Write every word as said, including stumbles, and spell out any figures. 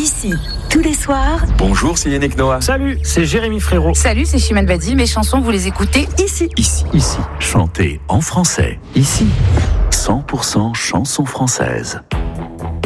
Ici, tous les soirs. Bonjour, c'est Yannick Noah. Salut, c'est Jérémy Frérot. Salut, c'est Chimène Badi. Mes chansons, vous les écoutez ici. Ici. Ici. Chantez en français. Ici. cent pour cent chansons françaises.